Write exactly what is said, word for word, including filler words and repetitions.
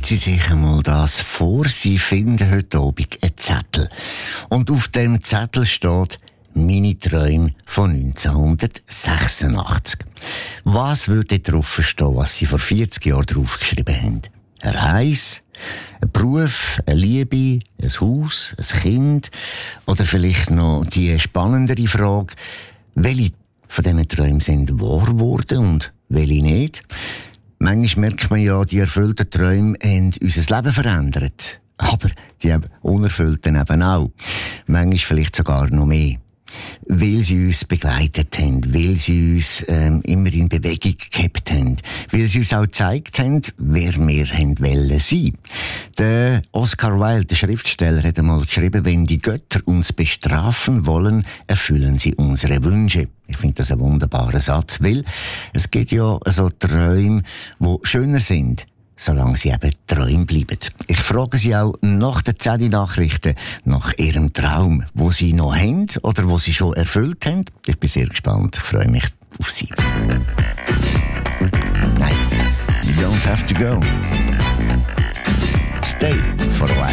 Sie sich einmal das vor. Sie finden heute Abend einen Zettel. Und auf dem Zettel steht «Meine Träume von neunzehnhundertsechsundachtzig». Was würde drauf stehen, was Sie vor vierzig Jahren draufgeschrieben haben? Eine Reise, ein Beruf, eine Liebe, ein Haus, ein Kind oder vielleicht noch die spannendere Frage, welche von diesen Träumen sind wahr geworden und welche nicht? Manchmal merkt man ja, die erfüllten Träume haben unser Leben verändert. Aber die unerfüllten eben auch. Manchmal vielleicht sogar noch mehr. Weil sie uns begleitet haben, weil sie uns ähm, immer in Bewegung gehabt haben, weil sie uns auch gezeigt haben, wer wir haben wollen sein. Der Oscar Wilde, der Schriftsteller, hat einmal geschrieben, wenn die Götter uns bestrafen wollen, erfüllen sie unsere Wünsche. Ich finde das ein wunderbarer Satz, weil es gibt ja so Träume, die schöner sind, solange sie eben Träume bleiben. Ich frage Sie auch nach den zehn Nachrichten nach Ihrem Traum, wo Sie noch haben oder wo Sie schon erfüllt haben. Ich bin sehr gespannt. Ich freue mich auf Sie. Nein, you don't have to go. Stay for a while.